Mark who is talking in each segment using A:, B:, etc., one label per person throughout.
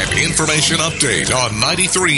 A: An information update on 93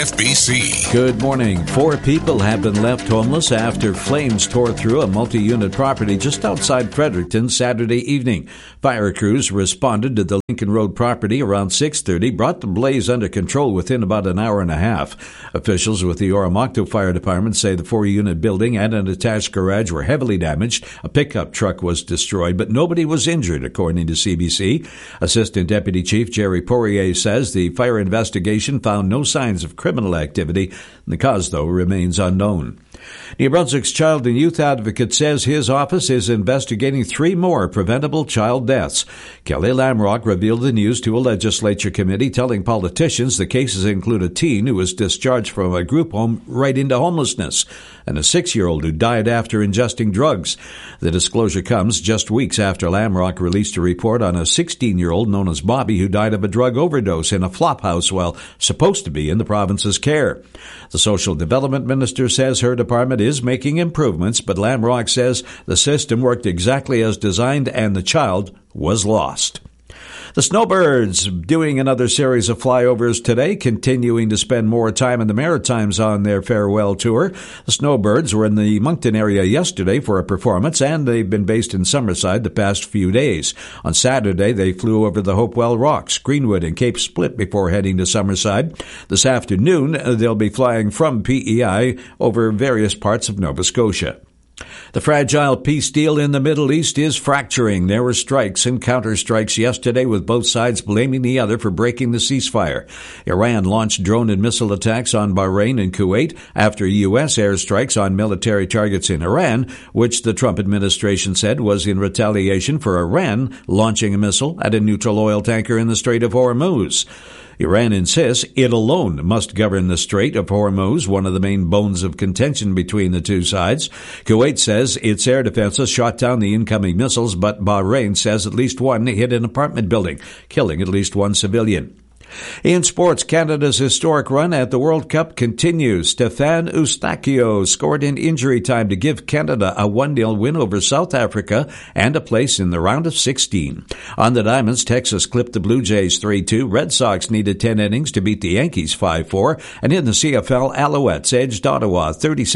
A: CFBC.
B: Good morning. 4 people have been left homeless after flames tore through a multi-unit property just outside Fredericton Saturday evening. Fire crews responded to the Lincoln Road property around 6:30, brought the blaze under control within about an hour and a half. Officials with the Oromocto Fire Department say the 4-unit building and an attached garage were heavily damaged. A pickup truck was destroyed, but nobody was injured, according to CBC. Assistant Deputy Chief Jerry Poirier says the fire investigation found no signs of criminal activity. The cause, though, remains unknown. New Brunswick's Child and Youth Advocate says his office is investigating 3 more preventable child deaths. Kelly Lamrock revealed the news to a legislature committee, telling politicians the cases include a teen who was discharged from a group home right into homelessness and a 6-year-old who died after ingesting drugs. The disclosure comes just weeks after Lamrock released a report on a 16-year-old known as Bobby who died of a drug overdose in a flop house while supposed to be in the province's care. The Social Development Minister says her department is making improvements, but Lamrock says the system worked exactly as designed and the child was lost. The Snowbirds doing another series of flyovers today, continuing to spend more time in the Maritimes on their farewell tour. The Snowbirds were in the Moncton area yesterday for a performance, and they've been based in Summerside the past few days. On Saturday, they flew over the Hopewell Rocks, Greenwood, and Cape Split before heading to Summerside. This afternoon, they'll be flying from PEI over various parts of Nova Scotia. The fragile peace deal in the Middle East is fracturing. There were strikes and counter-strikes yesterday with both sides blaming the other for breaking the ceasefire. Iran launched drone and missile attacks on Bahrain and Kuwait after U.S. airstrikes on military targets in Iran, which the Trump administration said was in retaliation for Iran launching a missile at a neutral oil tanker in the Strait of Hormuz. Iran insists it alone must govern the Strait of Hormuz, one of the main bones of contention between the two sides. Kuwait says its air defenses shot down the incoming missiles, but Bahrain says at least one hit an apartment building, killing at least 1 civilian. In sports, Canada's historic run at the World Cup continues. Stefan Eustáquio scored in injury time to give Canada a 1-0 win over South Africa and a place in the round of 16. On the Diamonds, Texas clipped the Blue Jays 3-2. Red Sox needed 10 innings to beat the Yankees 5-4. And in the CFL, Alouettes edged Ottawa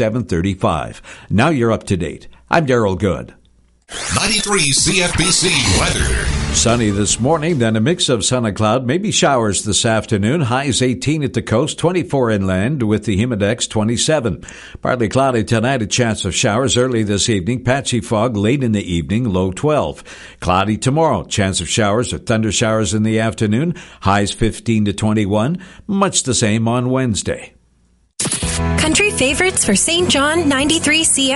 B: 37-35. Now you're up to date. I'm Darryl Good.
A: 93 CFBC weather.
B: Sunny this morning, then a mix of sun and cloud, maybe showers this afternoon. Highs 18 at the coast, 24 inland with the humidex 27. Partly cloudy tonight, a chance of showers early this evening. Patchy fog late in the evening, low 12. Cloudy tomorrow, chance of showers or thunder showers in the afternoon. Highs 15 to 21. Much the same on Wednesday.
C: Country favorites for St. John 93 CFBC.